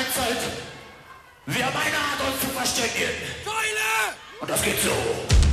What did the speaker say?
Zeit. Wir haben eine Art, uns zu verständigen. Keule! Und das geht so.